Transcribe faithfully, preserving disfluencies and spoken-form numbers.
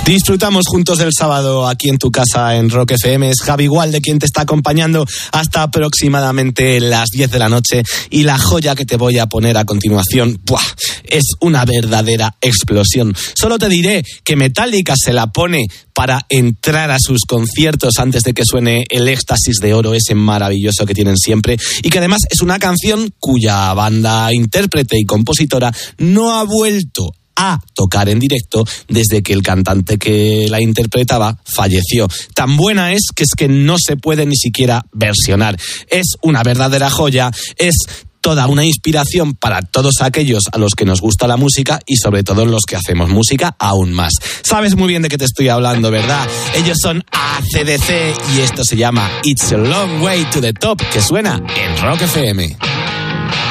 Disfrutamos juntos del sábado aquí en tu casa en Rock F M. Es Javi Gualde quien te está acompañando hasta aproximadamente las diez de la noche. Y la joya que te voy a poner a continuación, ¡buah!, es una verdadera explosión. Solo te diré que Metallica se la pone para entrar a sus conciertos antes de que suene el éxtasis de oro, ese maravilloso que tienen siempre, y que además es una canción cuya banda, intérprete y compositora no ha vuelto a tocar en directo desde que el cantante que la interpretaba falleció. Tan buena es que es que no se puede ni siquiera versionar. Es una verdadera joya, es toda una inspiración para todos aquellos a los que nos gusta la música y sobre todo los que hacemos música aún más. Sabes muy bien de qué te estoy hablando, ¿verdad? Ellos son A C D C y esto se llama It's a Long Way to the Top, que suena en Rock F M.